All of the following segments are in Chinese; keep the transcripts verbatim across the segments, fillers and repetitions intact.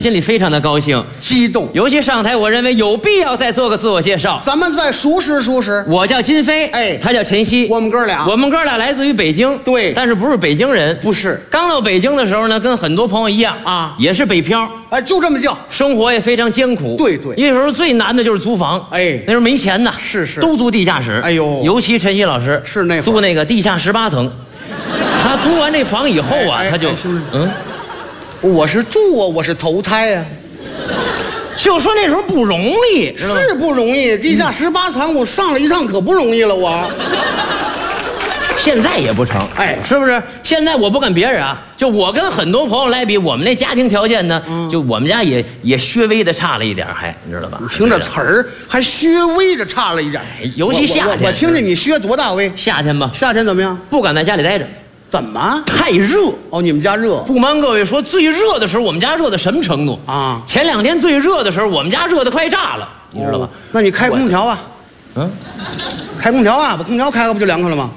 心里非常的高兴、 激动。 尤其上台，我认为有必要再做个自我介绍。 咱们再熟识熟识。 我叫金飞， 哎他叫陈曦， 我们哥俩， 我们哥俩来自于北京， 对， 但是不是北京人， 不是。 刚到北京的时候呢，跟很多朋友一样啊， 也是北漂， 哎，就这么叫， 生活也非常艰苦。 对对， 那时候最难的就是租房， 哎， 那时候没钱呐， 是是， 都租地下室。 哎呦， 尤其陈曦老师是那租那个地下十八层，他租完这房以后啊， 哎哎、 他就哎、 嗯， 我是住啊，我是投胎啊。 就说那时候不容易， 是不容易。地下十八层，我上了一趟可不容易了，我。 现在也不成， 哎， 是不是？现在我不跟别人啊，就我跟很多朋友来比，我们那家庭条件呢，嗯、就我们家也也稍微的差了一点，还你知道吧？ 听这词儿还稍微的差了一点， 尤其夏天。 我, 我, 我听听你削多大微？ 夏天吧， 夏天怎么样？ 不敢在家里待着。 怎么？ 太热哦，你们家热？ 不瞒各位说，最热的时候，我们家热到什么程度啊？ 前两天最热的时候，我们家热得快炸了，你知道吧？ 哦、那你开空调吧。 嗯， 开空调啊，把空调开了不就凉快了吗？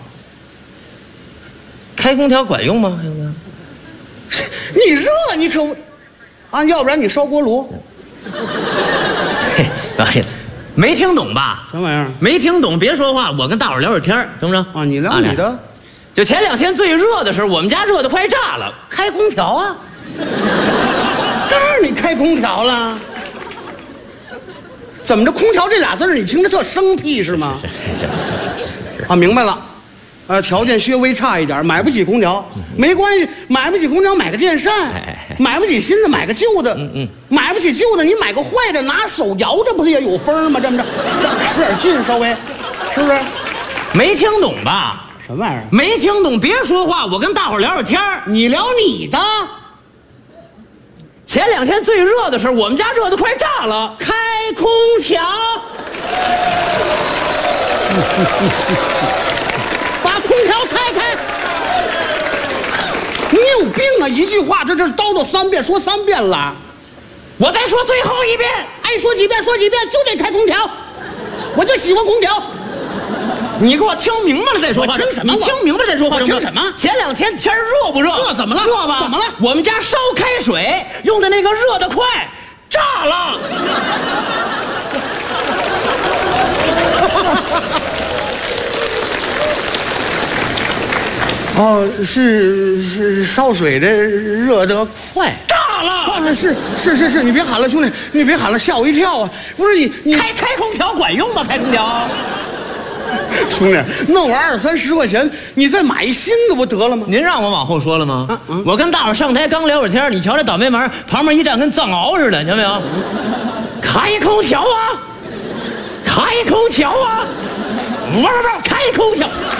开空调管用吗？ 你热，你可啊，要不然你烧锅炉。 嘿，哎呀，没听懂吧？ 什么玩意儿？ 没听懂，别说话，我跟大伙聊会儿天行不行？ 啊，你聊你的。 就前两天最热的时候，我们家热得快炸了， 开空调啊！这儿你开空调了？怎么着？空调这俩字你听着特生僻是吗？ 是是是。 啊，明白了。呃，条件稍微差一点，买不起空调，没关系，买不起空调买个电扇，买不起新的买个旧的，嗯嗯，买不起旧的你买个坏的，拿手摇着不也有风吗？这么着，使点劲稍微，是不是？ 没听懂吧？ 什么玩意儿？ 没听懂，别说话，我跟大伙聊会儿天儿。 你聊你的。 前两天最热的时候，我们家热得快炸了，开空调， 把空调开开。你有病啊！一句话这这叨叨三遍，说三遍了。 我再说最后一遍， 爱说几遍说几遍，就得开空调。我就喜欢空调。 你给我听明白了再说话。 听什么？ 你听明白了再说话。 我听什么？ 前两天天热不热？ 热怎么了？ 热吧？ 怎么了？ 我们家烧开水用的那个热得快，炸了。 哦，是是烧水的热得快， 炸了。 啊，是是是是，你别喊了，兄弟，你别喊了，吓我一跳啊！不是你你开开空调管用吗？开空调。 兄弟，弄完二三十块钱，你再买一新的不得了吗？ 您让我往后说了吗？ 啊嗯、 我跟大伙上台刚聊会儿天，你瞧这倒霉丸旁边一站跟藏獒似的，你瞧没有？开空调啊，开空调啊，不是不是，开空调。